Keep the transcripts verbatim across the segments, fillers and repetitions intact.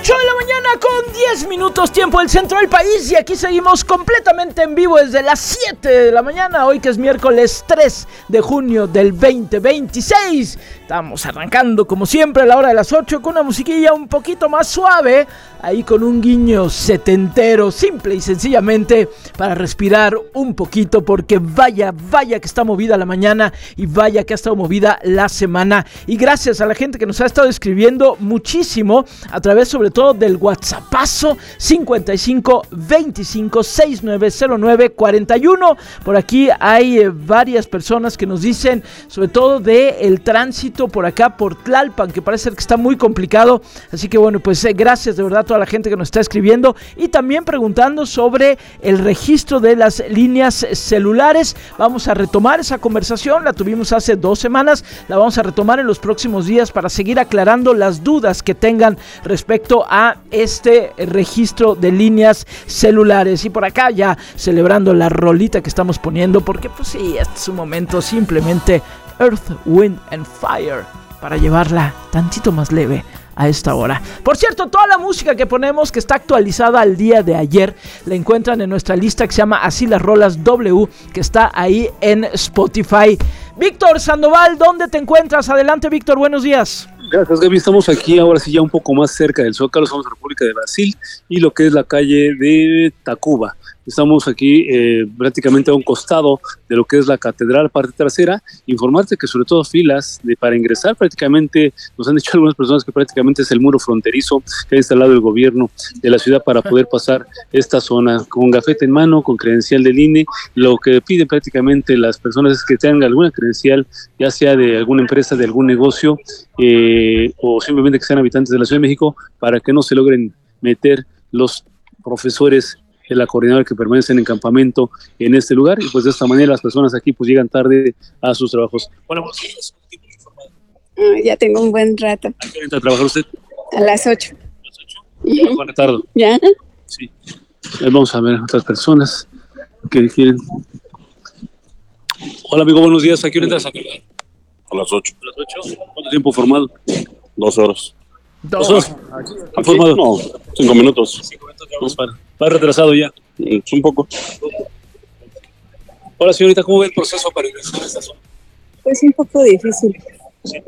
ocho de la mañana con diez minutos, tiempo del centro del país, y aquí seguimos completamente en vivo desde las siete de la mañana, hoy que es miércoles tres de junio del veinte veintiséis. Estamos arrancando como siempre a la hora de las ocho con una musiquilla un poquito más suave, ahí con un guiño setentero, simple y sencillamente para respirar un poquito, porque vaya, vaya que está movida la mañana y vaya que ha estado movida la semana. Y gracias a la gente que nos ha estado escribiendo muchísimo a través sobre todo del WhatsAppazo cincuenta y cinco veinticinco sesenta y nueve cero nueve cuarenta y uno. Por aquí hay eh, varias personas que nos dicen sobre todo de el tránsito por acá por Tlalpan, que parece ser que está muy complicado, así que bueno, pues eh, gracias de verdad a toda la gente que nos está escribiendo y también preguntando sobre el registro de las líneas celulares. Vamos a retomar esa conversación, la tuvimos hace dos semanas, la vamos a retomar en los próximos días para seguir aclarando las dudas que tengan respecto a este registro de líneas celulares. Y por acá ya celebrando la rolita que estamos poniendo, porque pues sí, este es un momento simplemente Earth, Wind and Fire para llevarla tantito más leve a esta hora. Por cierto, toda la música que ponemos, que está actualizada al día de ayer, la encuentran en nuestra lista que se llama Así las Rolas W, que está ahí en Spotify. Víctor Sandoval, ¿dónde te encuentras? Adelante, Víctor, buenos días. Gracias, Gaby. Estamos aquí ahora sí ya un poco más cerca del Zócalo, estamos en República de Brasil y lo que es la calle de Tacuba. Estamos aquí eh, prácticamente a un costado de lo que es la catedral, parte trasera. Informarte que sobre todo filas de, para ingresar prácticamente, nos han dicho algunas personas que prácticamente es el muro fronterizo que ha instalado el gobierno de la ciudad para poder pasar esta zona con gafete en mano, con credencial del I N E. Lo que piden prácticamente las personas es que tengan alguna credencial, ya sea de alguna empresa, de algún negocio, eh, o simplemente que sean habitantes de la Ciudad de México, para que no se logren meter los profesores de la coordinadora que permanecen en campamento en este lugar, y pues de esta manera las personas aquí pues llegan tarde a sus trabajos. Hola, buenos días. Ah, ya tengo un buen rato. ¿A qué hora entra a trabajar usted? A las ocho. ¿A las ocho? ¿Con retardo? ¿Ya? Sí. Vamos a ver a otras personas que quieren. Hola, amigo, buenos días. ¿A qué hora entras a trabajar? A las ocho. ¿A las ocho? ¿Cuánto tiempo formado? Dos horas. ¿Dos horas? ¿Ha formado? No, cinco minutos. Cinco minutos vamos para. ¿Va retrasado ya? Es un poco. Hola, señorita, ¿cómo ve el proceso para ingresar a esta zona? Pues un poco difícil. Sí.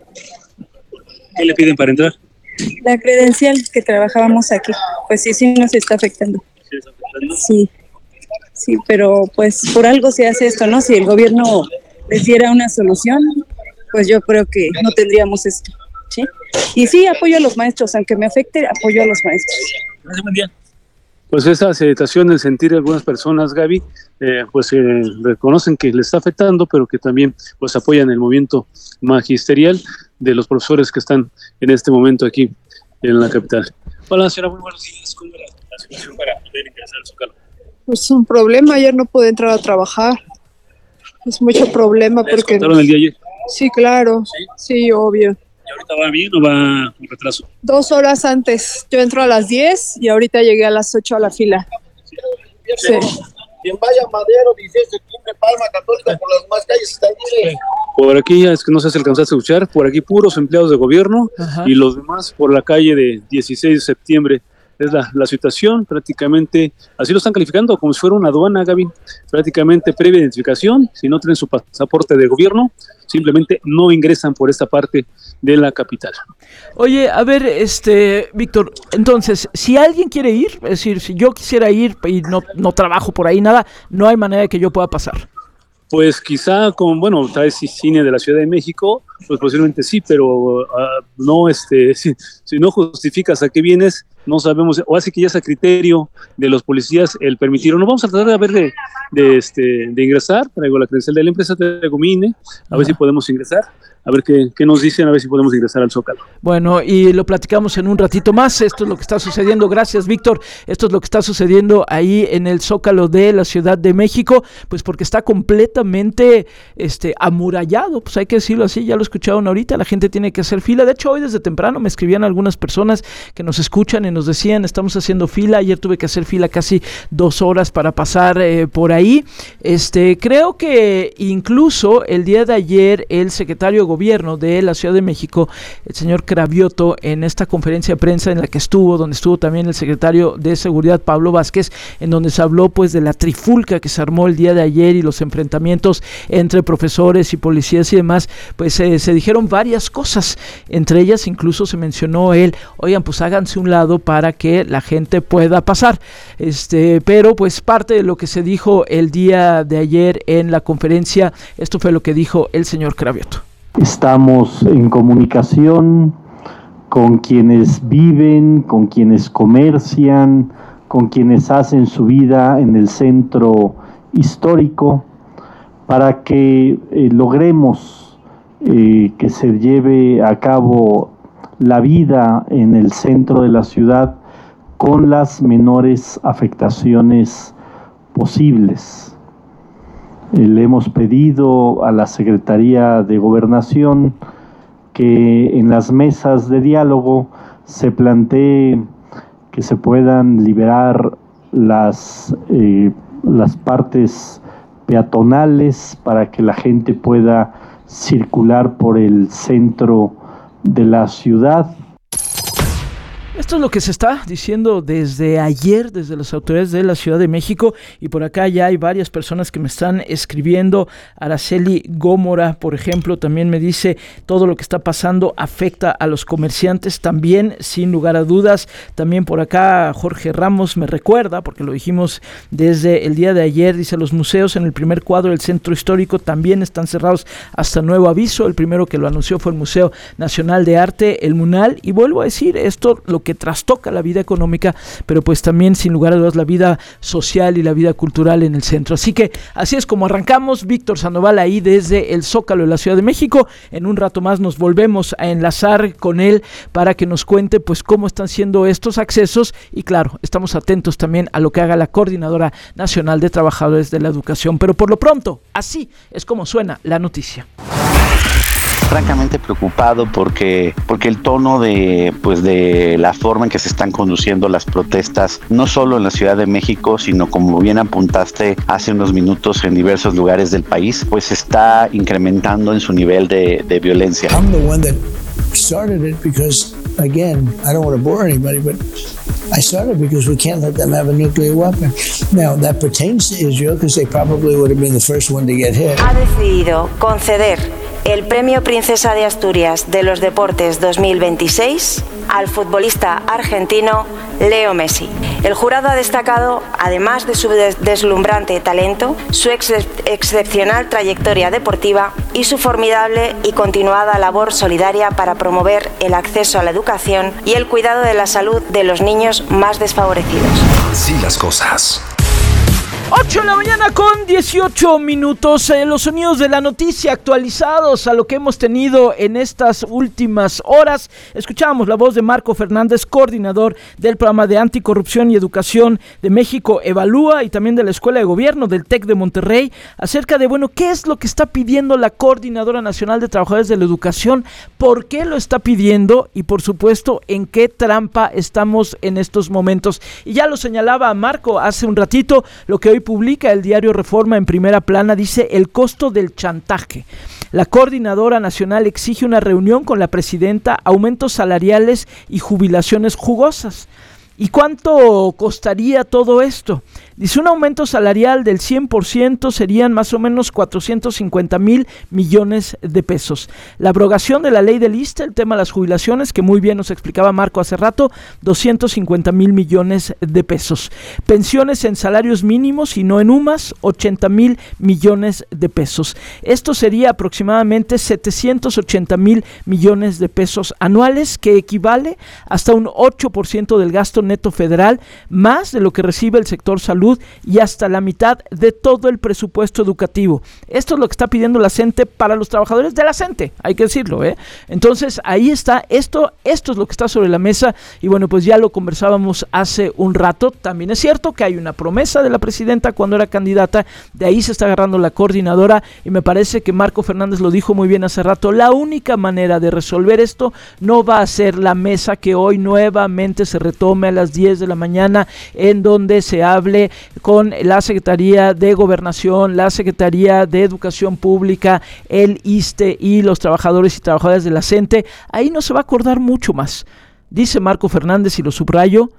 ¿Qué le piden para entrar? La credencial que trabajábamos aquí, pues sí, sí nos está afectando. ¿Sí está afectando? Sí, sí, pero pues por algo se hace esto, ¿no? Si el gobierno les diera una solución, pues yo creo que no tendríamos esto, ¿sí? Y sí, apoyo a los maestros, aunque me afecte, apoyo a los maestros. Gracias, buen día. Pues esa aceptación, el sentir de algunas personas, Gaby, eh, pues eh, reconocen que les está afectando, pero que también pues apoyan el movimiento magisterial de los profesores que están en este momento aquí en la capital. Hola, señora, muy buenos días. ¿Cómo era la situación para poder ingresar al Zócalo? Pues un problema, ayer no pude entrar a trabajar. Es mucho problema ¿Les porque... contaron el día ayer? Sí, claro, sí, sí, obvio. ¿Y ahorita va bien o va con retraso? Dos horas antes, yo entro a las diez y ahorita llegué a las ocho a la fila. Sí. Quien vaya a Madero, dieciséis de septiembre, Palma Católica, por las demás calles está libre. Por aquí, es que no sé si alcanzaste a escuchar, por aquí puros empleados de gobierno. Ajá. Y los demás por la calle de dieciséis de septiembre. Es la, la situación, prácticamente, así lo están calificando, como si fuera una aduana, Gaby, prácticamente previa identificación. Si no tienen su pasaporte de gobierno, simplemente no ingresan por esta parte de la capital. Oye, a ver, este, Víctor, entonces, si alguien quiere ir, es decir, si yo quisiera ir y no, no trabajo por ahí nada, no hay manera de que yo pueda pasar. Pues quizá con, bueno, traes cine de la Ciudad de México, pues posiblemente sí, pero uh, no, este, si, si no justificas a qué vienes, no sabemos, o hace que ya es a criterio de los policías el permitir, o no. Vamos a tratar de ver de, de, este, de ingresar, traigo la credencial de la empresa, traigo mi I N E, a Ajá. ver si podemos ingresar. A ver qué, qué nos dicen, a ver si podemos ingresar al Zócalo. Bueno, y lo platicamos en un ratito más. Esto es lo que está sucediendo. Gracias, Víctor. Esto es lo que está sucediendo ahí en el Zócalo de la Ciudad de México, pues porque está completamente este, amurallado, pues hay que decirlo así. Ya lo escucharon ahorita, la gente tiene que hacer fila. De hecho, hoy desde temprano me escribían algunas personas que nos escuchan y nos decían, estamos haciendo fila. Ayer tuve que hacer fila casi dos horas para pasar eh, por ahí. Este, creo que incluso el día de ayer el secretario de Gobierno de la Ciudad de México, el señor Cravioto, en esta conferencia de prensa en la que estuvo, donde estuvo también el secretario de Seguridad, Pablo Vázquez, en donde se habló pues de la trifulca que se armó el día de ayer y los enfrentamientos entre profesores y policías y demás, pues eh, se dijeron varias cosas, entre ellas incluso se mencionó él, oigan, pues háganse un lado para que la gente pueda pasar, este, pero pues parte de lo que se dijo el día de ayer en la conferencia, esto fue lo que dijo el señor Cravioto. Estamos en comunicación con quienes viven, con quienes comercian, con quienes hacen su vida en el centro histórico, para que eh, logremos eh, que se lleve a cabo la vida en el centro de la ciudad con las menores afectaciones posibles. Eh, le hemos pedido a la Secretaría de Gobernación que en las mesas de diálogo se plantee que se puedan liberar las, eh, las partes peatonales para que la gente pueda circular por el centro de la ciudad. Esto es lo que se está diciendo desde ayer, desde las autoridades de la Ciudad de México, y por acá ya hay varias personas que me están escribiendo. Araceli Gómora, por ejemplo, también me dice, todo lo que está pasando afecta a los comerciantes también, sin lugar a dudas. También por acá Jorge Ramos me recuerda, porque lo dijimos desde el día de ayer, dice, los museos en el primer cuadro del centro histórico también están cerrados hasta nuevo aviso. El primero que lo anunció fue el Museo Nacional de Arte, el MUNAL, y vuelvo a decir, esto lo que trastoca la vida económica, pero pues también sin lugar a dudas la vida social y la vida cultural en el centro. Así que así es como arrancamos. Víctor Sandoval ahí desde el Zócalo de la Ciudad de México. En un rato más nos volvemos a enlazar con él para que nos cuente pues cómo están siendo estos accesos, y claro, estamos atentos también a lo que haga la Coordinadora Nacional de Trabajadores de la Educación. Pero por lo pronto, así es como suena la noticia. Francamente preocupado porque porque el tono de pues de la forma en que se están conduciendo las protestas, no solo en la Ciudad de México, sino como bien apuntaste hace unos minutos en diversos lugares del país, pues está incrementando en su nivel de, de violencia. I'm the one that started it because, again, I don't want to bore anybody, but I started because we can't let them have a nuclear weapon. Now, that pertains to Israel because they probably would have been the first one to get hit. Ha decidido conceder el Premio Princesa de Asturias de los Deportes dos mil veintiséis al futbolista argentino Leo Messi. El jurado ha destacado, además de su des- deslumbrante talento, su ex- excepcional trayectoria deportiva y su formidable y continuada labor solidaria para promover el acceso a la educación y el cuidado de la salud de los niños más desfavorecidos. Así las cosas. ocho de la mañana con dieciocho minutos, eh, los sonidos de la noticia actualizados a lo que hemos tenido en estas últimas horas. Escuchábamos la voz de Marco Fernández, coordinador del programa de anticorrupción y educación de México Evalúa, y también de la Escuela de Gobierno del TEC de Monterrey, acerca de, bueno, qué es lo que está pidiendo la Coordinadora Nacional de Trabajadores de la Educación, por qué lo está pidiendo y, por supuesto, en qué trampa estamos en estos momentos. Y ya lo señalaba Marco hace un ratito, lo que hoy publica el diario Reforma en primera plana, dice el costo del chantaje. La Coordinadora Nacional exige una reunión con la presidenta, aumentos salariales y jubilaciones jugosas. ¿Y cuánto costaría todo esto? Dice, un aumento salarial del cien por ciento serían más o menos cuatrocientos cincuenta mil millones de pesos. La abrogación de la ley del ISSSTE, el tema de las jubilaciones, que muy bien nos explicaba Marco hace rato, doscientos cincuenta mil millones de pesos. Pensiones en salarios mínimos y no en UMAS, ochenta mil millones de pesos. Esto sería aproximadamente setecientos ochenta mil millones de pesos anuales, que equivale hasta un ocho por ciento del gasto neto federal, más de lo que recibe el sector salud salud y hasta la mitad de todo el presupuesto educativo. Esto es lo que está pidiendo la CENTE para los trabajadores de la CENTE, hay que decirlo, ¿eh? Entonces ahí está, esto, esto es lo que está sobre la mesa y bueno, pues ya lo conversábamos hace un rato. También es cierto que hay una promesa de la presidenta cuando era candidata, de ahí se está agarrando la coordinadora y me parece que Marco Fernández lo dijo muy bien hace rato, la única manera de resolver esto no va a ser la mesa que hoy nuevamente se retome a las diez de la mañana, en donde se hable con la Secretaría de Gobernación, la Secretaría de Educación Pública, el ISSSTE y los trabajadores y trabajadoras de la CENTE. Ahí no se va a acordar mucho más. Dice Marco Fernández, y lo subrayo,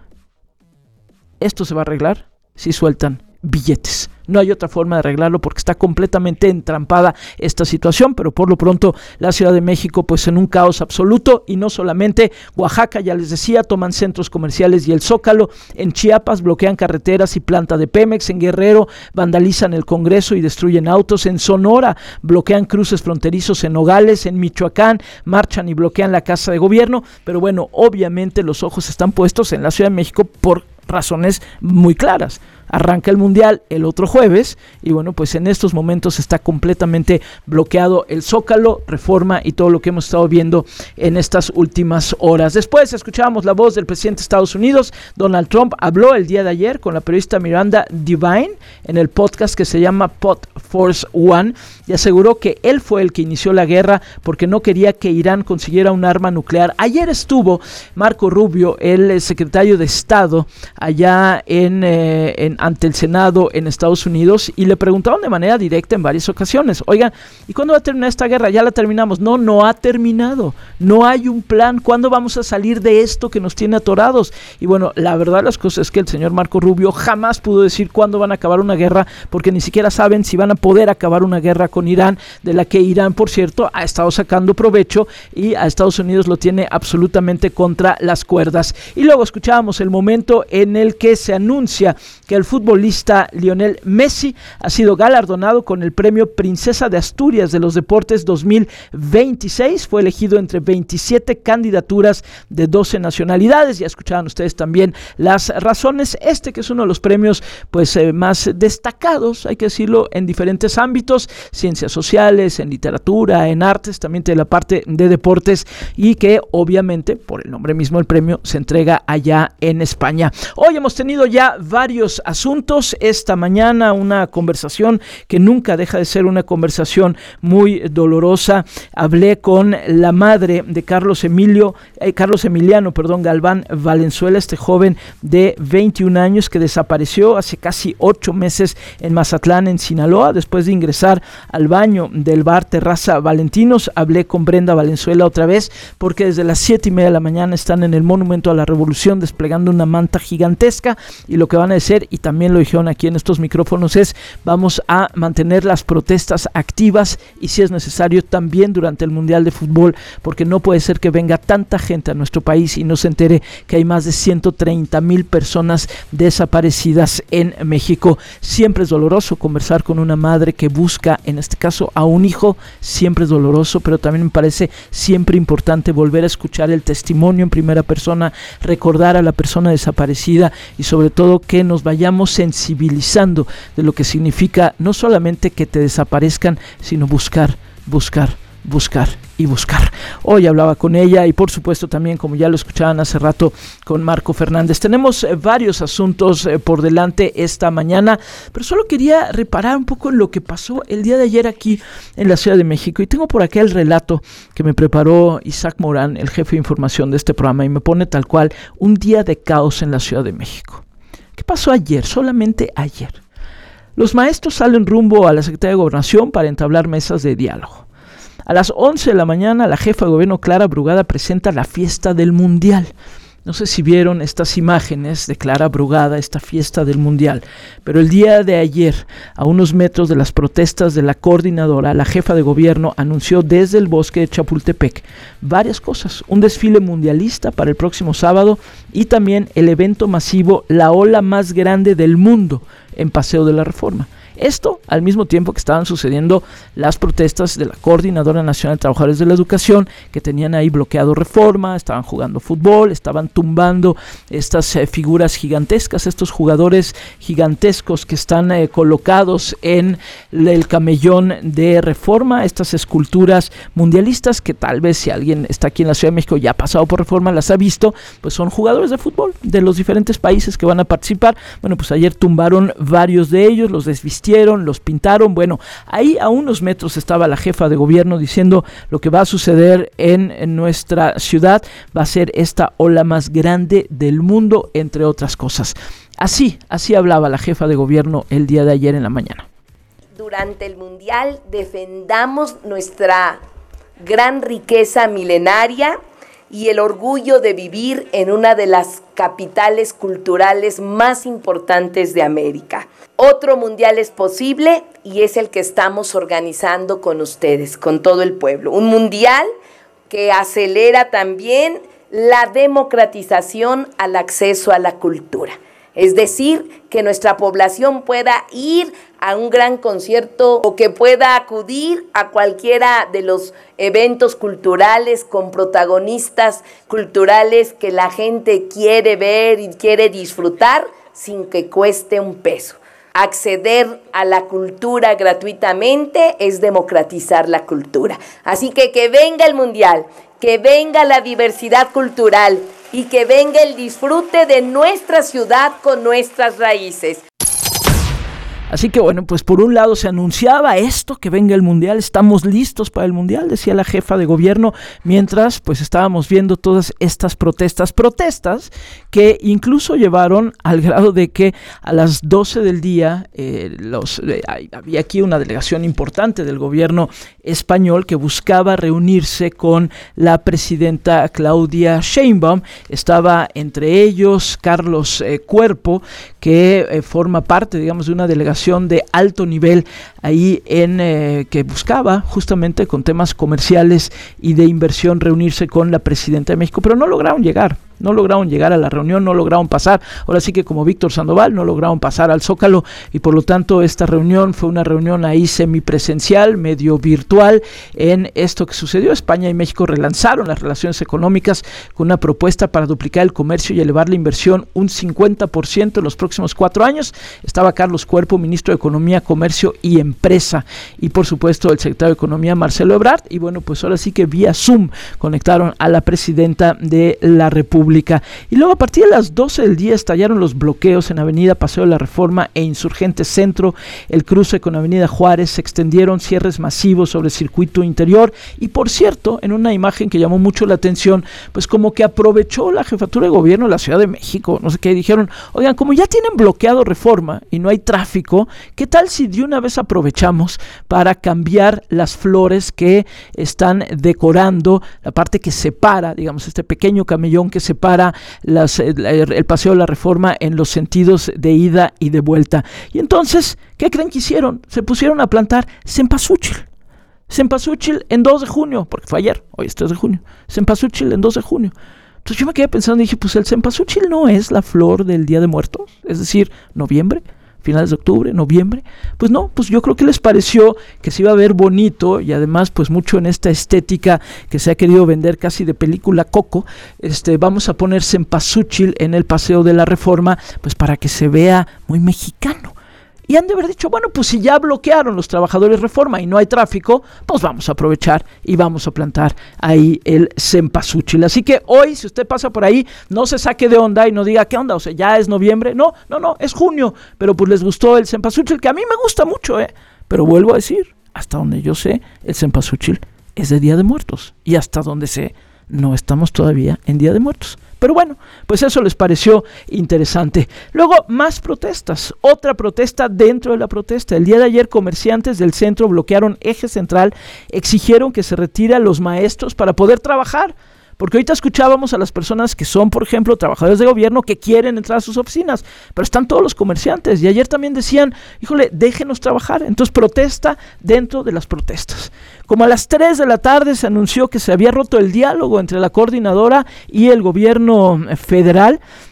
esto se va a arreglar si sueltan billetes. No hay otra forma de arreglarlo porque está completamente entrampada esta situación, pero por lo pronto la Ciudad de México pues en un caos absoluto, y no solamente Oaxaca, ya les decía, toman centros comerciales y el Zócalo, en Chiapas bloquean carreteras y planta de Pemex, en Guerrero vandalizan el Congreso y destruyen autos, en Sonora bloquean cruces fronterizos en Nogales, en Michoacán marchan y bloquean la Casa de Gobierno, pero bueno, obviamente los ojos están puestos en la Ciudad de México por razones muy claras. Arranca el Mundial el otro jueves y bueno, pues en estos momentos está completamente bloqueado el Zócalo, Reforma y todo lo que hemos estado viendo en estas últimas horas. Después escuchábamos la voz del presidente de Estados Unidos, Donald Trump, habló el día de ayer con la periodista Miranda Devine en el podcast que se llama Pod Force One y aseguró que él fue el que inició la guerra porque no quería que Irán consiguiera un arma nuclear. Ayer estuvo Marco Rubio, el secretario de Estado, allá en, eh, en ante el Senado en Estados Unidos y le preguntaron de manera directa en varias ocasiones, oigan, ¿y cuándo va a terminar esta guerra? Ya la terminamos. No, no ha terminado, no hay un plan. ¿Cuándo vamos a salir de esto que nos tiene atorados? Y bueno, la verdad de las cosas es que el señor Marco Rubio jamás pudo decir cuándo van a acabar una guerra, porque ni siquiera saben si van a poder acabar una guerra con Irán, de la que Irán, por cierto, ha estado sacando provecho y a Estados Unidos lo tiene absolutamente contra las cuerdas. Y luego escuchábamos el momento en el que se anuncia que el futbolista Lionel Messi ha sido galardonado con el premio Princesa de Asturias de los Deportes dos mil veintiséis. Fue elegido entre veintisiete candidaturas de doce nacionalidades. Ya escuchaban ustedes también las razones. Este que es uno de los premios pues eh, más destacados, hay que decirlo, en diferentes ámbitos, ciencias sociales, en literatura, en artes, también de la parte de deportes, y que obviamente por el nombre mismo del premio se entrega allá en España. Hoy hemos tenido ya varios asuntos esta mañana, una conversación que nunca deja de ser una conversación muy dolorosa. Hablé con la madre de Carlos Emilio, eh, Carlos Emiliano, perdón, Galván Valenzuela, este joven de veintiún años que desapareció hace casi ocho meses en Mazatlán, en Sinaloa, después de ingresar al baño del bar Terraza Valentinos. Hablé con Brenda Valenzuela otra vez, porque desde las siete y media de la mañana están en el Monumento a la Revolución desplegando una manta gigantesca, y lo que van a hacer, y también lo dijeron aquí en estos micrófonos, es vamos a mantener las protestas activas y si es necesario también durante el Mundial de Fútbol, porque no puede ser que venga tanta gente a nuestro país y no se entere que hay más de ciento treinta mil personas desaparecidas en México. Siempre es doloroso conversar con una madre que busca, en este caso, a un hijo, siempre es doloroso, pero también me parece siempre importante volver a escuchar el testimonio en primera persona, recordar a la persona desaparecida y sobre todo que nos vayamos sensibilizando de lo que significa no solamente que te desaparezcan, sino buscar, buscar, buscar y buscar. Hoy hablaba con ella y por supuesto también, como ya lo escuchaban hace rato, con Marco Fernández. Tenemos eh, varios asuntos eh, por delante esta mañana, pero solo quería reparar un poco en lo que pasó el día de ayer aquí en la Ciudad de México, y tengo por acá el relato que me preparó Isaac Morán, el jefe de información de este programa, y me pone tal cual: un día de caos en la Ciudad de México. ¿Qué pasó ayer? Solamente ayer. Los maestros salen rumbo a la Secretaría de Gobernación para entablar mesas de diálogo. A las once de la mañana, la jefa de gobierno, Clara Brugada, presenta la fiesta del Mundial. No sé si vieron estas imágenes de Clara Brugada, esta fiesta del Mundial, pero el día de ayer, a unos metros de las protestas de la coordinadora, la jefa de gobierno anunció desde el bosque de Chapultepec varias cosas: un desfile mundialista para el próximo sábado y también el evento masivo La Ola Más Grande del Mundo en Paseo de la Reforma. Esto al mismo tiempo que estaban sucediendo las protestas de la Coordinadora Nacional de Trabajadores de la Educación, que tenían ahí bloqueado Reforma, estaban jugando fútbol, estaban tumbando estas eh, figuras gigantescas, estos jugadores gigantescos que están eh, colocados en el camellón de Reforma, estas esculturas mundialistas que tal vez si alguien está aquí en la Ciudad de México ya ha pasado por Reforma, las ha visto, pues son jugadores de fútbol de los diferentes países que van a participar. Bueno, pues ayer tumbaron varios de ellos, los desvistieron, los pintaron. Bueno, ahí a unos metros estaba la jefa de gobierno diciendo lo que va a suceder en, en nuestra ciudad va a ser esta ola más grande del mundo, entre otras cosas. Así, así hablaba la jefa de gobierno el día de ayer en la mañana. Durante el Mundial defendamos nuestra gran riqueza milenaria y el orgullo de vivir en una de las capitales culturales más importantes de América. Otro mundial es posible y es el que estamos organizando con ustedes, con todo el pueblo. Un mundial que acelera también la democratización al acceso a la cultura. Es decir, que nuestra población pueda ir a un gran concierto o que pueda acudir a cualquiera de los eventos culturales con protagonistas culturales que la gente quiere ver y quiere disfrutar sin que cueste un peso. Acceder a la cultura gratuitamente es democratizar la cultura. Así que que venga el Mundial, que venga la diversidad cultural y que venga el disfrute de nuestra ciudad con nuestras raíces. Así que bueno, pues por un lado se anunciaba esto, que venga el Mundial, estamos listos para el Mundial, decía la jefa de gobierno, mientras pues estábamos viendo todas estas protestas, protestas que incluso llevaron al grado de que a las doce del día eh, los, eh, había aquí una delegación importante del gobierno español que buscaba reunirse con la presidenta Claudia Sheinbaum. Estaba entre ellos Carlos eh, Cuerpo, que eh, forma parte, digamos, de una delegación de alto nivel ahí en eh, que buscaba justamente con temas comerciales y de inversión reunirse con la presidenta de México, pero no lograron llegar. No lograron llegar a la reunión, no lograron pasar, ahora sí que como Víctor Sandoval, no lograron pasar al Zócalo y por lo tanto esta reunión fue una reunión ahí semipresencial, medio virtual en esto que sucedió. España y México relanzaron las relaciones económicas con una propuesta para duplicar el comercio y elevar la inversión un cincuenta por ciento en los próximos cuatro años. Estaba Carlos Cuerpo, ministro de Economía, Comercio y Empresa, y por supuesto el secretario de Economía, Marcelo Ebrard, y bueno, pues ahora sí que vía Zoom conectaron a la presidenta de la República. Y luego a partir de las doce del día estallaron los bloqueos en Avenida Paseo de la Reforma e Insurgente Centro, el cruce con Avenida Juárez, se extendieron cierres masivos sobre el circuito interior y por cierto, en una imagen que llamó mucho la atención, pues como que aprovechó la jefatura de gobierno de la Ciudad de México, no sé qué, dijeron, oigan, como ya tienen bloqueado Reforma y no hay tráfico, ¿qué tal si de una vez aprovechamos para cambiar las flores que están decorando la parte que separa, digamos, este pequeño camellón que separa para las, el, el Paseo de la Reforma en los sentidos de ida y de vuelta? Y entonces, ¿qué creen que hicieron? Se pusieron a plantar cempasúchil. Cempasúchil en dos de junio, porque fue ayer, hoy es tres de junio. Cempasúchil en dos de junio. Entonces yo me quedé pensando y dije, pues el cempasúchil no es la flor del Día de Muertos, es decir, noviembre. Finales de octubre, noviembre, pues no, pues yo creo que les pareció que se iba a ver bonito y además pues mucho en esta estética que se ha querido vender casi de película Coco, este, vamos a poner cempasúchil en el Paseo de la Reforma, pues para que se vea muy mexicano. Y han de haber dicho, bueno, pues si ya bloquearon los trabajadores Reforma y no hay tráfico, pues vamos a aprovechar y vamos a plantar ahí el cempasúchil. Así que hoy, si usted pasa por ahí, no se saque de onda y no diga, ¿qué onda? O sea, ya es noviembre. No, no, no, es junio. Pero pues les gustó el cempasúchil, que a mí me gusta mucho, ¿eh? Pero vuelvo a decir, hasta donde yo sé, el cempasúchil es de Día de Muertos. Y hasta donde sé, no estamos todavía en Día de Muertos. Pero bueno, pues eso les pareció interesante. Luego, más protestas. Otra protesta dentro de la protesta. El día de ayer, comerciantes del centro bloquearon Eje Central, exigieron que se retire a los maestros para poder trabajar. Porque ahorita escuchábamos a las personas que son, por ejemplo, trabajadores de gobierno que quieren entrar a sus oficinas, pero están todos los comerciantes. Y ayer también decían, híjole, déjenos trabajar. Entonces, protesta dentro de las protestas. Como a las tres de la tarde se anunció que se había roto el diálogo entre la coordinadora y el gobierno federal,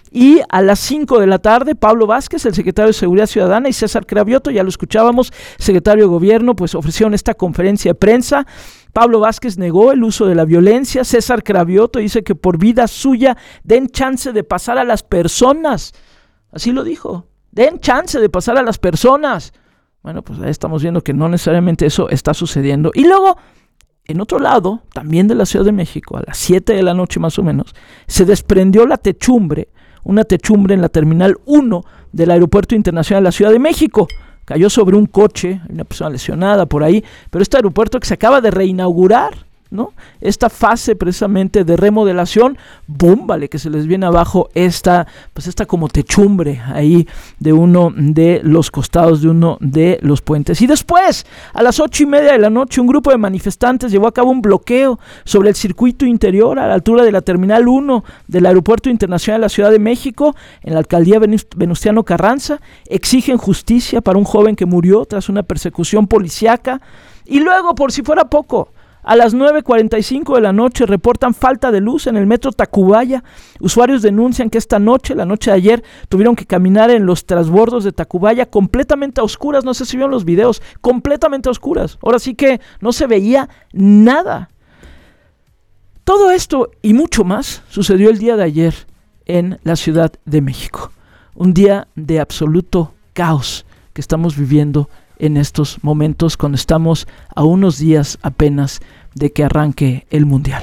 Y a las cinco de la tarde, Pablo Vázquez, el secretario de Seguridad Ciudadana, y César Cravioto, ya lo escuchábamos, secretario de Gobierno, pues ofrecieron esta conferencia de prensa. Pablo Vázquez negó el uso de la violencia. César Cravioto dice que por vida suya den chance de pasar a las personas. Así lo dijo, den chance de pasar a las personas. Bueno, pues ahí estamos viendo que no necesariamente eso está sucediendo. Y luego, en otro lado, también de la Ciudad de México, a las siete de la noche más o menos, se desprendió la techumbre, una techumbre en la Terminal uno del Aeropuerto Internacional de la Ciudad de México. Cayó sobre un coche, hay una persona lesionada por ahí, pero este aeropuerto que se acaba de reinaugurar, ¿no? Esta fase precisamente de remodelación, ¡bum! Vale, que se les viene abajo esta, pues esta como techumbre ahí de uno de los costados de uno de los puentes. Y después, a las ocho y media de la noche, un grupo de manifestantes llevó a cabo un bloqueo sobre el circuito interior a la altura de la Terminal uno del Aeropuerto Internacional de la Ciudad de México, en la alcaldía Venustiano Carranza. Exigen justicia para un joven que murió tras una persecución policíaca. Y luego, por si fuera poco, a las nueve cuarenta y cinco de la noche reportan falta de luz en el metro Tacubaya. Usuarios denuncian que esta noche, la noche de ayer, tuvieron que caminar en los transbordos de Tacubaya completamente a oscuras. No sé si vieron los videos, completamente a oscuras. Ahora sí que no se veía nada. Todo esto y mucho más sucedió el día de ayer en la Ciudad de México. Un día de absoluto caos que estamos viviendo en estos momentos, cuando estamos a unos días apenas de que arranque el Mundial.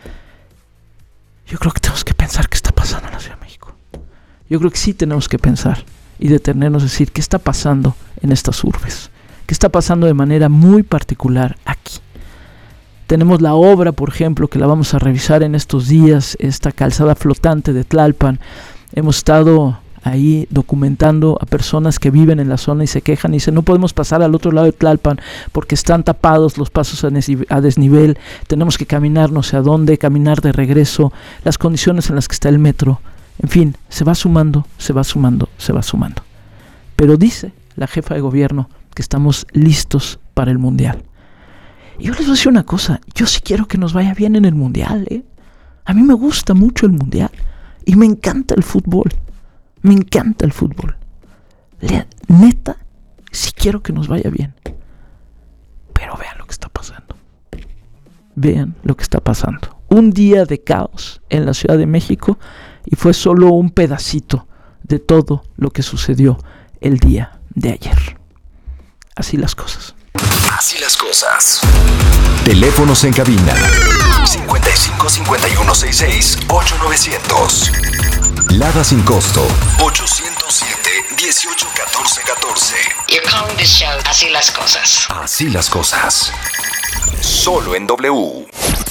Yo creo que tenemos que pensar qué está pasando en la Ciudad de México. Yo creo que sí tenemos que pensar y detenernos a decir qué está pasando en estas urbes, qué está pasando de manera muy particular aquí. Tenemos la obra, por ejemplo, que la vamos a revisar en estos días, esta calzada flotante de Tlalpan. Hemos estado ahí documentando a personas que viven en la zona y se quejan y dicen: no podemos pasar al otro lado de Tlalpan porque están tapados los pasos a, desnivel, a desnivel, tenemos que caminar no sé a dónde, caminar de regreso, las condiciones en las que está el metro, en fin, se va sumando, se va sumando, se va sumando. Pero dice la jefa de gobierno que estamos listos para el Mundial. Y yo les voy a decir una cosa, yo sí quiero que nos vaya bien en el Mundial, ¿eh? A mí me gusta mucho el Mundial y me encanta el fútbol. Me encanta el fútbol. Le, neta, sí quiero que nos vaya bien. Pero vean lo que está pasando. Vean lo que está pasando. Un día de caos en la Ciudad de México y fue solo un pedacito de todo lo que sucedió el día de ayer. Así las cosas. Así las cosas. Teléfonos en cabina cincuenta y cinco cincuenta y uno sesenta y seis ocho novecientos. Lada sin costo ochocientos siete dieciocho catorce catorce. You're calling this show Así las cosas. Así las cosas. Solo en W.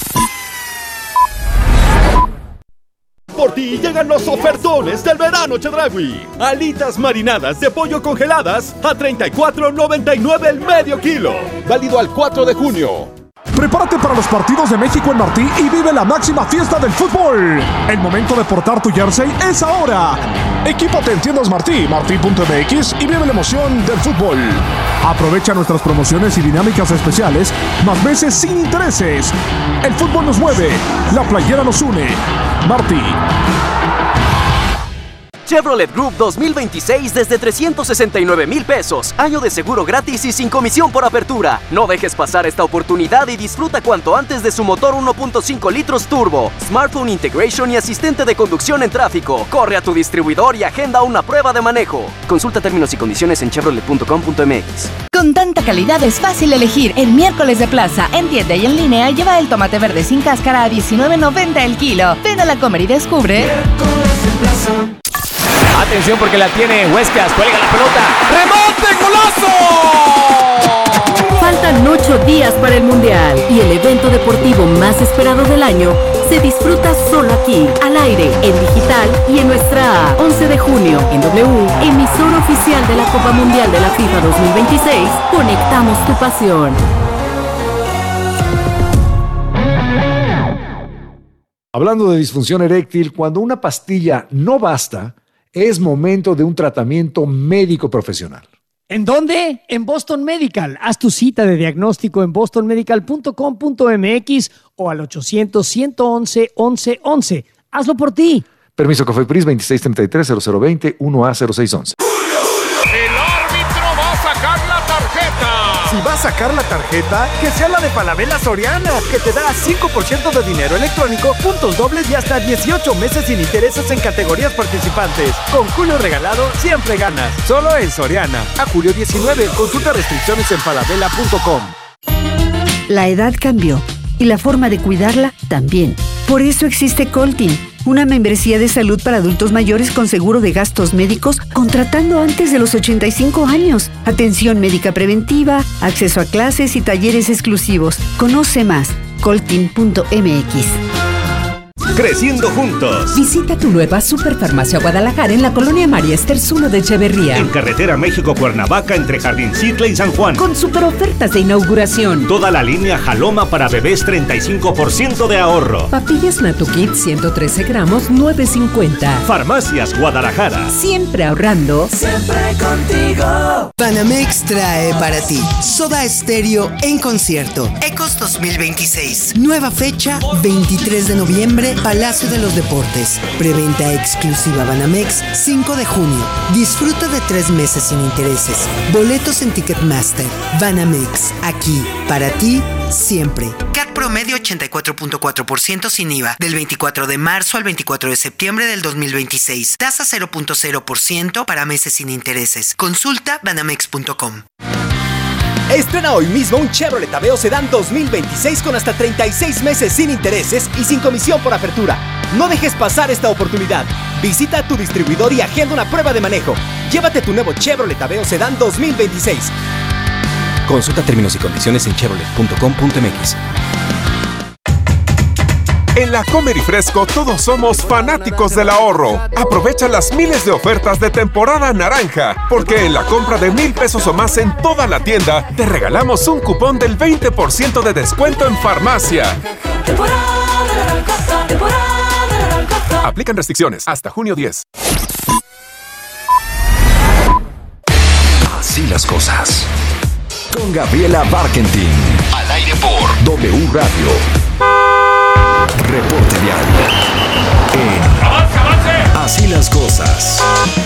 Por ti llegan los ofertones del verano Chedraui. Alitas marinadas de pollo congeladas a treinta y cuatro noventa y nueve el medio kilo. Válido al cuatro de junio. Prepárate para los partidos de México en Martí y vive la máxima fiesta del fútbol. El momento de portar tu jersey es ahora. Equípate en tiendas Martí, martí punto m x y vive la emoción del fútbol. Aprovecha nuestras promociones y dinámicas especiales, más veces sin intereses. El fútbol nos mueve, la playera nos une. Martí. Chevrolet Group dos mil veintiséis desde trescientos sesenta y nueve mil pesos. Año de seguro gratis y sin comisión por apertura. No dejes pasar esta oportunidad y disfruta cuanto antes de su motor uno punto cinco litros turbo, smartphone integration y asistente de conducción en tráfico. Corre a tu distribuidor y agenda una prueba de manejo. Consulta términos y condiciones en chevrolet punto com punto m x. Con tanta calidad es fácil elegir. El miércoles de plaza, en tienda y en línea, lleva el tomate verde sin cáscara a diecinueve noventa el kilo. Ven a la Comer y descubre. Miércoles de plaza. Atención porque la tiene Huescas, cuelga la pelota. ¡Rebote, golazo! Faltan ocho días para el Mundial y el evento deportivo más esperado del año se disfruta solo aquí, al aire, en digital y en nuestra app. once de junio, en W, emisor oficial de la Copa Mundial de la FIFA dos mil veintiséis, conectamos tu pasión. Hablando de disfunción eréctil, cuando una pastilla no basta, es momento de un tratamiento médico profesional. ¿En dónde? En Boston Medical. Haz tu cita de diagnóstico en boston medical punto com punto m x o al ochocientos, ciento once, once once. Hazlo por ti. Permiso Cofepris veintiséis treinta y tres cero cero veinte uno A cero seis once. El árbitro va a sacar la tarjeta. Si va a sacar la tarjeta, que sea la de Falabella Soriana, que te da cinco por ciento de dinero electrónico, puntos dobles y hasta dieciocho meses sin intereses en categorías participantes. Con Julio regalado, siempre ganas. Solo en Soriana. A julio diecinueve, consulta restricciones en falabella punto com. La edad cambió y la forma de cuidarla también. Por eso existe Coltin, una membresía de salud para adultos mayores con seguro de gastos médicos contratando antes de los ochenta y cinco años. Atención médica preventiva, acceso a clases y talleres exclusivos. Conoce más, coltin punto m x. Creciendo juntos. Visita tu nueva Superfarmacia Guadalajara en la colonia María Esters uno de Echeverría. En carretera México-Cuernavaca entre Jardincitla y San Juan. Con super ofertas de inauguración. Toda la línea Jaloma para bebés, treinta y cinco por ciento de ahorro. Papillas Natukit ciento trece gramos, nueve cincuenta. Farmacias Guadalajara. Siempre ahorrando. Siempre contigo. Banamex trae para ti Soda Stereo en concierto. Ecos dos mil veintiséis. Nueva fecha, veintitrés de noviembre. Palacio de los Deportes. Preventa exclusiva Banamex, cinco de junio. Disfruta de tres meses sin intereses. Boletos en Ticketmaster. Banamex, aquí, para ti, siempre. C A T promedio ochenta y cuatro punto cuatro por ciento sin I V A. Del veinticuatro de marzo al veinticuatro de septiembre del dos mil veintiséis. Tasa cero punto cero por ciento para meses sin intereses. Consulta banamex punto com. Estrena hoy mismo un Chevrolet Aveo Sedán dos mil veintiséis con hasta treinta y seis meses sin intereses y sin comisión por apertura. No dejes pasar esta oportunidad. Visita a tu distribuidor y agenda una prueba de manejo. Llévate tu nuevo Chevrolet Aveo Sedán dos mil veintiséis. Consulta términos y condiciones en chevrolet punto com punto m x. En la Comer y Fresco todos somos fanáticos del ahorro. Aprovecha las miles de ofertas de temporada naranja, porque en la compra de mil pesos o más en toda la tienda, te regalamos un cupón del veinte por ciento de descuento en farmacia. Aplican restricciones hasta junio diez. Así las cosas. Con Gabriela Barkentin. Al aire por W Radio. Reporte vial en ¡Avance, avance! Así las cosas.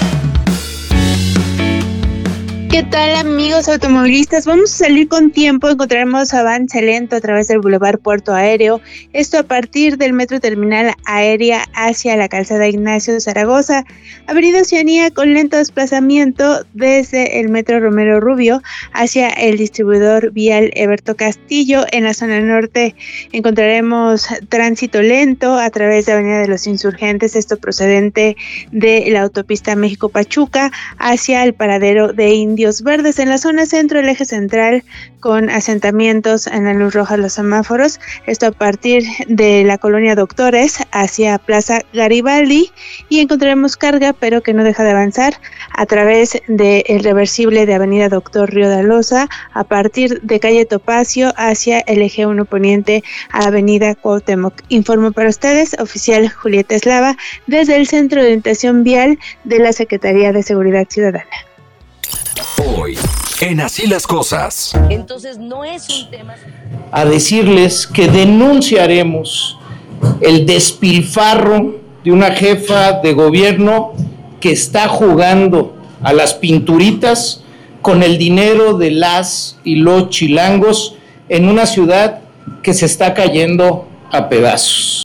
¿Qué tal, amigos automovilistas? Vamos a salir con tiempo, encontraremos avance lento a través del Boulevard Puerto Aéreo, esto a partir del Metro Terminal Aérea hacia la calzada Ignacio Zaragoza, Avenida Oceanía con lento desplazamiento desde el Metro Romero Rubio hacia el distribuidor vial Eberto Castillo. En la zona norte encontraremos tránsito lento a través de Avenida de los Insurgentes, esto procedente de la autopista México-Pachuca hacia el paradero de Indios Verdes. En la zona centro, el eje central con asentamientos en la luz roja de los semáforos, esto a partir de la colonia Doctores hacia Plaza Garibaldi, y encontraremos carga pero que no deja de avanzar a través del reversible de Avenida Doctor Río de Alosa a partir de calle Topacio hacia el eje uno poniente a Avenida Cuauhtémoc. Informo para ustedes, oficial Julieta Eslava, desde el Centro de Orientación Vial de la Secretaría de Seguridad Ciudadana. Hoy, en Así las Cosas. Entonces no es un tema... A decirles que denunciaremos el despilfarro de una jefa de gobierno que está jugando a las pinturitas con el dinero de las y los chilangos en una ciudad que se está cayendo a pedazos.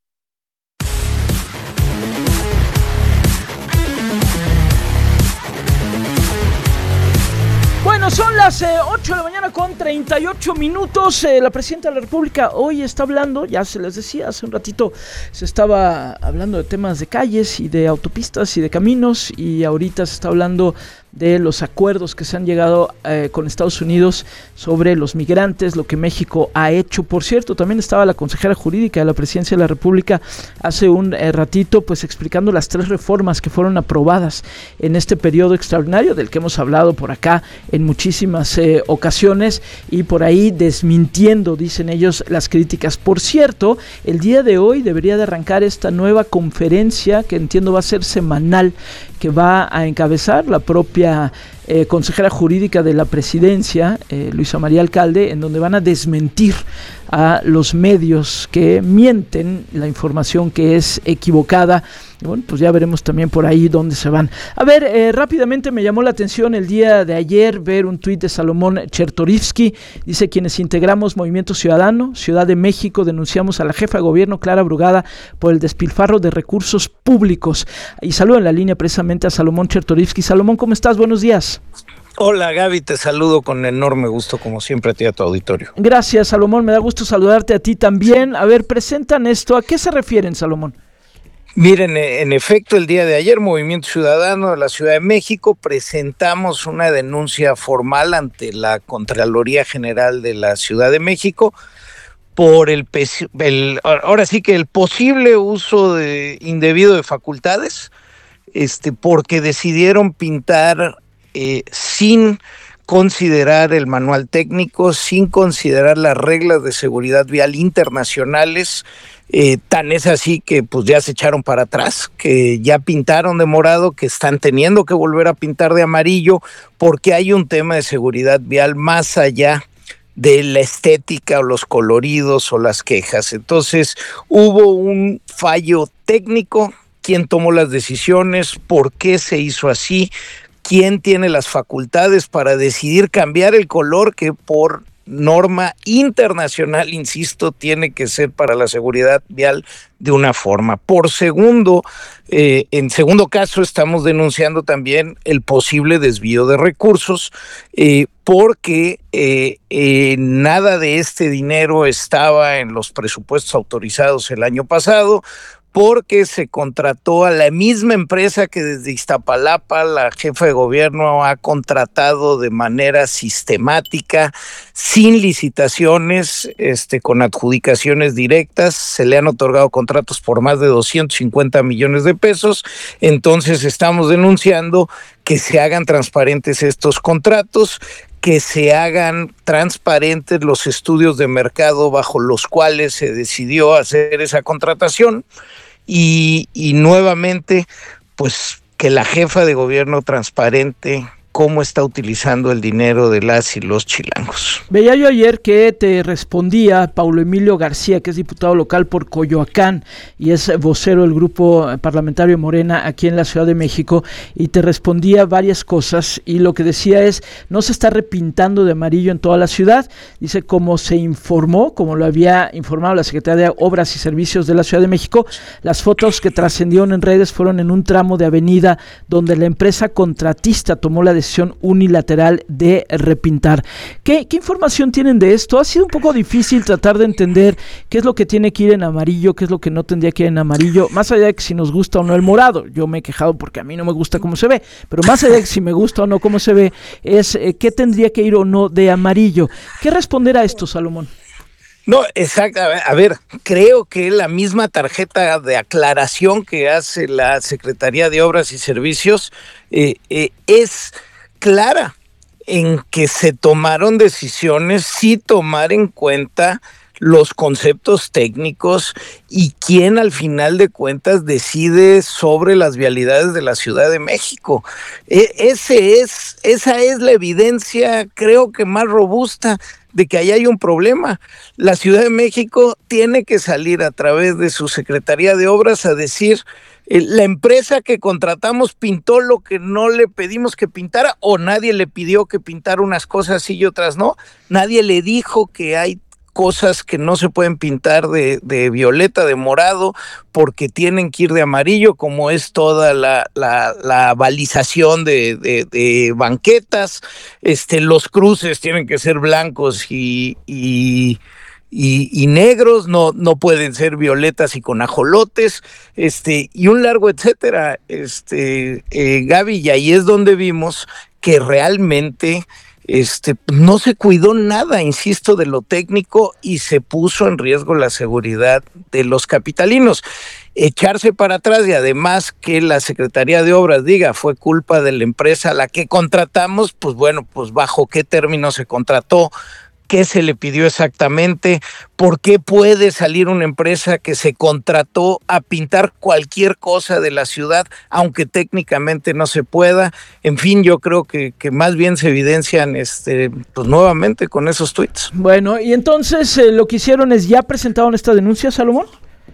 Son las eh, ocho de la mañana con treinta y ocho minutos. Eh, la presidenta de la República hoy está hablando, ya se les decía, hace un ratito se estaba hablando de temas de calles y de autopistas y de caminos, y ahorita se está hablando de los acuerdos que se han llegado eh, con Estados Unidos sobre los migrantes, lo que México ha hecho. Por cierto, también estaba la consejera jurídica de la Presidencia de la República hace un eh, ratito, pues explicando las tres reformas que fueron aprobadas en este periodo extraordinario, del que hemos hablado por acá en muchísimas eh, ocasiones, y por ahí desmintiendo, dicen ellos, las críticas. Por cierto, el día de hoy debería de arrancar esta nueva conferencia, que entiendo va a ser semanal, que va a encabezar la propia eh, consejera jurídica de la presidencia, eh, Luisa María Alcalde, en donde van a desmentir a los medios que mienten la información que es equivocada. Y bueno, pues ya veremos también por ahí dónde se van. A ver, eh, rápidamente me llamó la atención el día de ayer ver un tuit de Salomón Chertorivsky. Dice: quienes integramos Movimiento Ciudadano, Ciudad de México, denunciamos a la jefa de gobierno, Clara Brugada, por el despilfarro de recursos públicos. Y saludo en la línea precisamente a Salomón Chertorivsky. Salomón, ¿cómo estás? Buenos días. Hola Gaby, te saludo con enorme gusto, como siempre, a ti y a tu auditorio. Gracias, Salomón, me da gusto saludarte a ti también. A ver, presentan esto, ¿a qué se refieren, Salomón? Miren, en efecto, el día de ayer, Movimiento Ciudadano de la Ciudad de México, presentamos una denuncia formal ante la Contraloría General de la Ciudad de México por el, el ahora sí que el posible uso de, indebido de facultades, este, porque decidieron pintar Eh, sin considerar el manual técnico, sin considerar las reglas de seguridad vial internacionales. Eh, tan es así que pues ya se echaron para atrás, que ya pintaron de morado, que están teniendo que volver a pintar de amarillo, porque hay un tema de seguridad vial más allá de la estética o los coloridos o las quejas. Entonces hubo un fallo técnico. ¿Quién tomó las decisiones? ¿Por qué se hizo así? ¿Quién tiene las facultades para decidir cambiar el color que por norma internacional, insisto, tiene que ser para la seguridad vial de una forma? Por segundo, eh, en segundo caso, estamos denunciando también el posible desvío de recursos, eh, porque eh, eh, nada de este dinero estaba en los presupuestos autorizados el año pasado, porque se contrató a la misma empresa que desde Iztapalapa la jefa de gobierno ha contratado de manera sistemática, sin licitaciones, este, con adjudicaciones directas. Se le han otorgado contratos por más de doscientos cincuenta millones de pesos. Entonces estamos denunciando que se hagan transparentes estos contratos, que se hagan transparentes los estudios de mercado bajo los cuales se decidió hacer esa contratación. Y, y nuevamente, pues que la jefa de gobierno transparente cómo está utilizando el dinero de las y los chilangos. Veía yo ayer que te respondía Paulo Emilio García, que es diputado local por Coyoacán y es vocero del grupo parlamentario Morena aquí en la Ciudad de México, y te respondía varias cosas, y lo que decía es: no se está repintando de amarillo en toda la ciudad. Dice, como se informó, como lo había informado la Secretaría de Obras y Servicios de la Ciudad de México, las fotos que trascendieron en redes fueron en un tramo de avenida donde la empresa contratista tomó la decisión unilateral de repintar. ¿Qué, ¿Qué información tienen de esto? Ha sido un poco difícil tratar de entender qué es lo que tiene que ir en amarillo, qué es lo que no tendría que ir en amarillo, más allá de que si nos gusta o no el morado. Yo me he quejado porque a mí no me gusta cómo se ve, pero más allá de que si me gusta o no cómo se ve, es eh, qué tendría que ir o no de amarillo. ¿Qué responder a esto, Salomón? No, exacto. A ver, creo que la misma tarjeta de aclaración que hace la Secretaría de Obras y Servicios eh, eh, es clara en que se tomaron decisiones sin tomar en cuenta los conceptos técnicos y quién al final de cuentas decide sobre las vialidades de la Ciudad de México. E- ese es, esa es la evidencia, creo que más robusta, de que ahí hay un problema. La Ciudad de México tiene que salir a través de su Secretaría de Obras a decir: eh, la empresa que contratamos pintó lo que no le pedimos que pintara, o nadie le pidió que pintara unas cosas sí y otras no. Nadie le dijo que hay cosas que no se pueden pintar de, de violeta, de morado, porque tienen que ir de amarillo, como es toda la, la, la balización de, de, de banquetas. Este, los cruces tienen que ser blancos y, y, y, y negros, no, no pueden ser violetas y con ajolotes, este, y un largo etcétera. Este, eh, Gaby, y ahí es donde vimos que realmente Este, no se cuidó nada, insisto, de lo técnico, y se puso en riesgo la seguridad de los capitalinos. Echarse para atrás, y además que la Secretaría de Obras diga fue culpa de la empresa a la que contratamos, pues bueno, pues bajo qué términos se contrató, qué se le pidió exactamente, por qué puede salir una empresa que se contrató a pintar cualquier cosa de la ciudad, aunque técnicamente no se pueda. En fin, yo creo que, que más bien se evidencian este, pues nuevamente con esos tweets. Bueno, y entonces eh, lo que hicieron es, ¿ya presentaron esta denuncia, Salomón?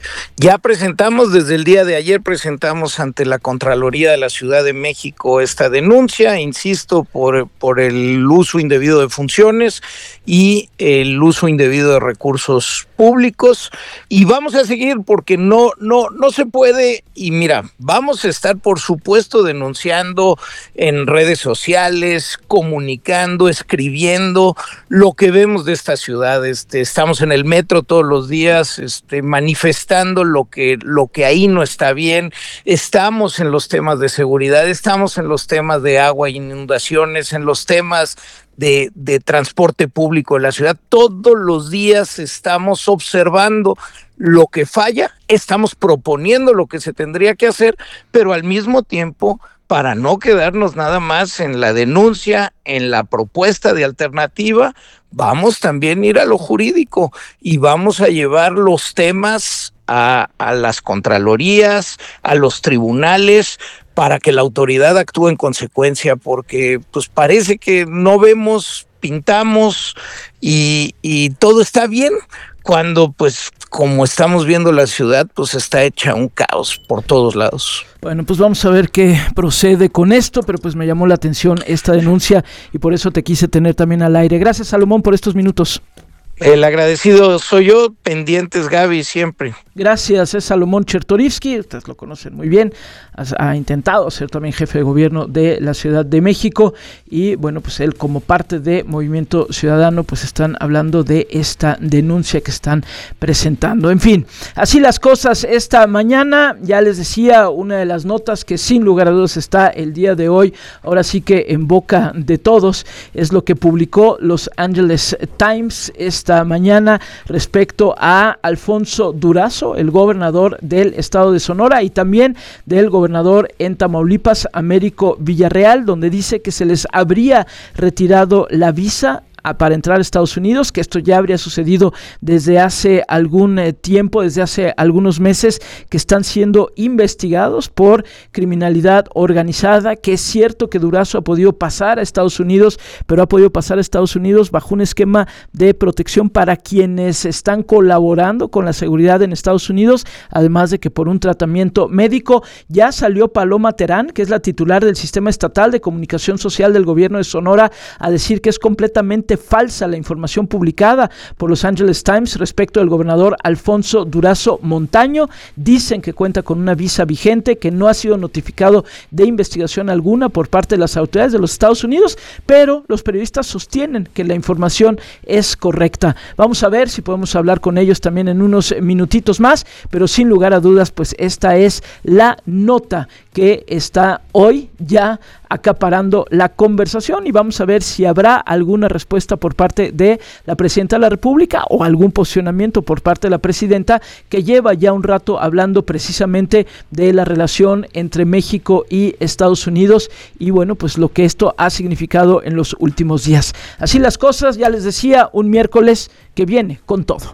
Ya presentamos, desde el día de ayer presentamos ante la Contraloría de la Ciudad de México esta denuncia, insisto, por, por el uso indebido de funciones y el uso indebido de recursos públicos, y vamos a seguir porque no, no, no se puede. Y mira, vamos a estar por supuesto denunciando en redes sociales, comunicando, escribiendo lo que vemos de esta ciudad. Este, estamos en el metro todos los días, este, manifestando lo que, lo que ahí no está bien. Estamos en los temas de seguridad, estamos en los temas de agua e inundaciones, en los temas De, de transporte público de la ciudad. Todos los días estamos observando lo que falla, estamos proponiendo lo que se tendría que hacer, pero al mismo tiempo, para no quedarnos nada más en la denuncia, en la propuesta de alternativa, vamos también a ir a lo jurídico y vamos a llevar los temas a, a las contralorías, a los tribunales, para que la autoridad actúe en consecuencia, porque pues parece que no vemos, pintamos y, y todo está bien, cuando pues como estamos viendo la ciudad, pues está hecha un caos por todos lados. Bueno, pues vamos a ver qué procede con esto, pero pues me llamó la atención esta denuncia y por eso te quise tener también al aire. Gracias, Salomón, por estos minutos. El agradecido soy yo, pendientes Gaby siempre. Gracias, es Salomón Chertorivsky, ustedes lo conocen muy bien, ha, ha intentado ser también jefe de gobierno de la Ciudad de México y bueno, pues él como parte de Movimiento Ciudadano pues están hablando de esta denuncia que están presentando. En fin, así las cosas esta mañana, ya les decía, una de las notas que sin lugar a dudas está el día de hoy, ahora sí que en boca de todos, es lo que publicó Los Angeles Times esta mañana respecto a Alfonso Durazo, el gobernador del estado de Sonora, y también del gobernador en Tamaulipas, Américo Villarreal, donde dice que se les habría retirado la visa para entrar a Estados Unidos, que esto ya habría sucedido desde hace algún eh, tiempo, desde hace algunos meses, que están siendo investigados por criminalidad organizada, que es cierto que Durazo ha podido pasar a Estados Unidos, pero ha podido pasar a Estados Unidos bajo un esquema de protección para quienes están colaborando con la seguridad en Estados Unidos, además de que por un tratamiento médico. Ya salió Paloma Terán, que es la titular del Sistema Estatal de Comunicación Social del Gobierno de Sonora, a decir que es completamente falsa la información publicada por Los Angeles Times respecto del gobernador Alfonso Durazo Montaño. Dicen que cuenta con una visa vigente, que no ha sido notificado de investigación alguna por parte de las autoridades de los Estados Unidos, pero los periodistas sostienen que la información es correcta. Vamos a ver si podemos hablar con ellos también en unos minutitos más, pero sin lugar a dudas, pues esta es la nota que está hoy ya acaparando la conversación y vamos a ver si habrá alguna respuesta por parte de la presidenta de la República o algún posicionamiento por parte de la presidenta, que lleva ya un rato hablando precisamente de la relación entre México y Estados Unidos y bueno, pues lo que esto ha significado en los últimos días. Así las cosas, ya les decía, un miércoles que viene con todo.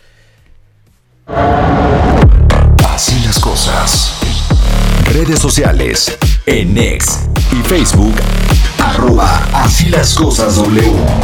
Así las cosas. Redes sociales, en X y Facebook, arroba Así las cosas W.